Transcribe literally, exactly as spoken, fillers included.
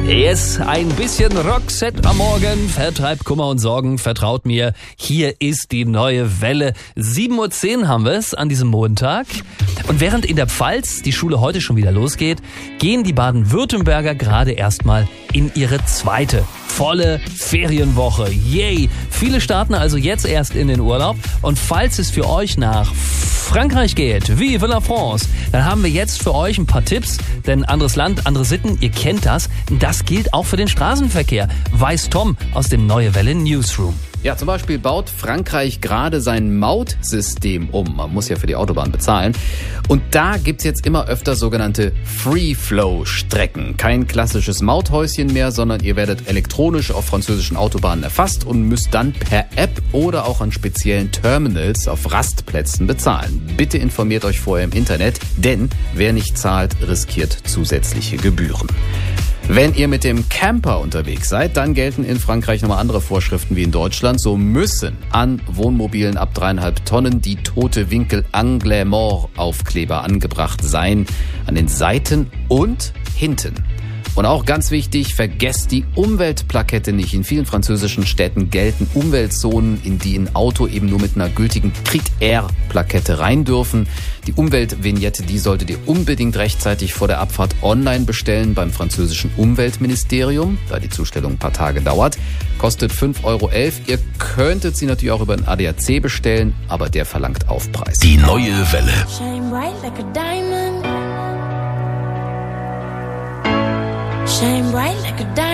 Yes, ein bisschen Roxette am Morgen vertreibt Kummer und Sorgen, vertraut mir. Hier ist die neue Welle. sieben Uhr zehn haben wir es an diesem Montag. Und während in der Pfalz die Schule heute schon wieder losgeht, gehen die Baden-Württemberger gerade erstmal in ihre zweite volle Ferienwoche. Yay! Viele starten also jetzt erst in den Urlaub. Und falls es für euch nach Frankreich geht, Vive la France, dann haben wir jetzt für euch ein paar Tipps. Denn anderes Land, andere Sitten, ihr kennt das. Das gilt auch für den Straßenverkehr, weiß Tom aus dem Neue Welle Newsroom. Ja, zum Beispiel baut Frankreich gerade sein Mautsystem um. Man muss ja für die Autobahn bezahlen. Und da gibt's jetzt immer öfter sogenannte Free-Flow-Strecken. Kein klassisches Mauthäuschen mehr, sondern ihr werdet elektronisch auf französischen Autobahnen erfasst und müsst dann per App oder auch an speziellen Terminals auf Rastplätzen bezahlen. Bitte informiert euch vorher im Internet, denn wer nicht zahlt, riskiert zusätzliche Gebühren. Wenn ihr mit dem Camper unterwegs seid, dann gelten in Frankreich nochmal andere Vorschriften wie in Deutschland. So müssen an Wohnmobilen ab dreieinhalb Tonnen die tote Winkel Anglais Mort Aufkleber angebracht sein, an den Seiten und hinten. Und auch ganz wichtig, vergesst die Umweltplakette nicht. In vielen französischen Städten gelten Umweltzonen, in die ein Auto eben nur mit einer gültigen Critère-Plakette rein dürfen. Die Umweltvignette, die solltet ihr unbedingt rechtzeitig vor der Abfahrt online bestellen beim französischen Umweltministerium, da die Zustellung ein paar Tage dauert. Kostet fünf Euro elf. Ihr könntet sie natürlich auch über den A D A C bestellen, aber der verlangt Aufpreis. Die neue Welle. Shine bright like a diamond. Shine bright like a diamond.